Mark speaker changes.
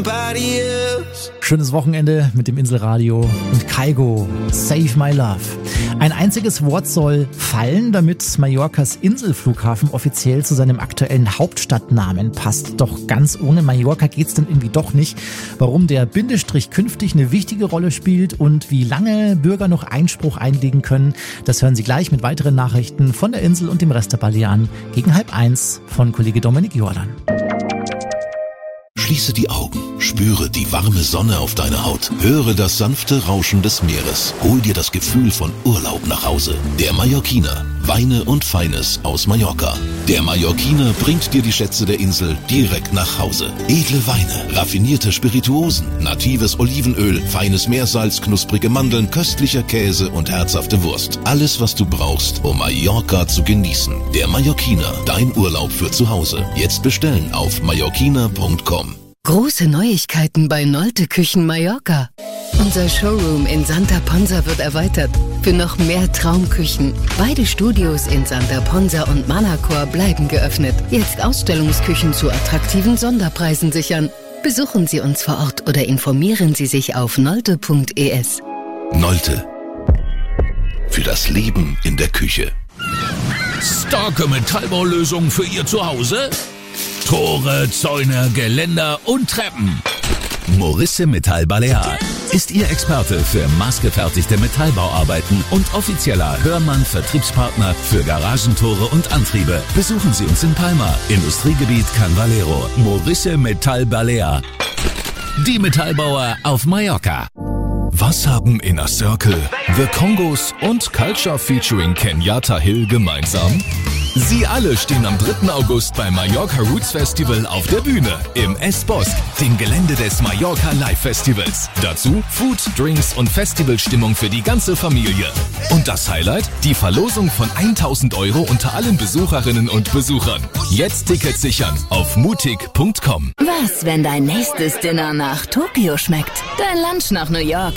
Speaker 1: Schönes Wochenende mit dem Inselradio und Kygo, Save My Love. Ein einziges Wort soll fallen, damit Mallorcas Inselflughafen offiziell zu seinem aktuellen Hauptstadtnamen passt. Doch ganz ohne Mallorca geht's dann irgendwie doch nicht. Warum der Bindestrich künftig eine wichtige Rolle spielt und wie lange Bürger noch Einspruch einlegen können, das hören Sie gleich mit weiteren Nachrichten von der Insel und dem Rest der Balearen gegen 12:30 von Kollege Dominik Jordan.
Speaker 2: Schließe die Augen, spüre die warme Sonne auf deiner Haut, höre das sanfte Rauschen des Meeres, hol dir das Gefühl von Urlaub nach Hause. Der Mallorquiner, Weine und Feines aus Mallorca. Der Mallorquiner bringt dir die Schätze der Insel direkt nach Hause. Edle Weine, raffinierte Spirituosen, natives Olivenöl, feines Meersalz, knusprige Mandeln, köstlicher Käse und herzhafte Wurst. Alles, was du brauchst, um Mallorca zu genießen. Der Mallorquiner, dein Urlaub für zu Hause. Jetzt bestellen auf mallorquiner.com.
Speaker 3: Große Neuigkeiten bei Nolte Küchen Mallorca. Unser Showroom in Santa Ponsa wird erweitert für noch mehr Traumküchen. Beide Studios in Santa Ponsa und Manacor bleiben geöffnet. Jetzt Ausstellungsküchen zu attraktiven Sonderpreisen sichern. Besuchen Sie uns vor Ort oder informieren Sie sich auf nolte.es.
Speaker 2: Nolte. Für das Leben in der Küche.
Speaker 4: Starke Metallbaulösung für Ihr Zuhause? Tore, Zäune, Geländer und Treppen. Morisse Metall Balear ist Ihr Experte für maßgefertigte Metallbauarbeiten und offizieller Hörmann-Vertriebspartner für Garagentore und Antriebe. Besuchen Sie uns in Palma, Industriegebiet Can Valero. Morisse Metall Balear. Die Metallbauer auf Mallorca.
Speaker 5: Was haben Inner Circle, The Congos und Culture featuring Kenyatta Hill gemeinsam? Sie alle stehen am 3. August beim Mallorca Roots Festival auf der Bühne im S-Bosque, dem Gelände des Mallorca Live Festivals. Dazu Food, Drinks und Festivalstimmung für die ganze Familie. Und das Highlight? Die Verlosung von 1.000 € unter allen Besucherinnen und Besuchern. Jetzt Tickets sichern auf mutig.com.
Speaker 6: Was, wenn dein nächstes Dinner nach Tokio schmeckt? Dein Lunch nach New York?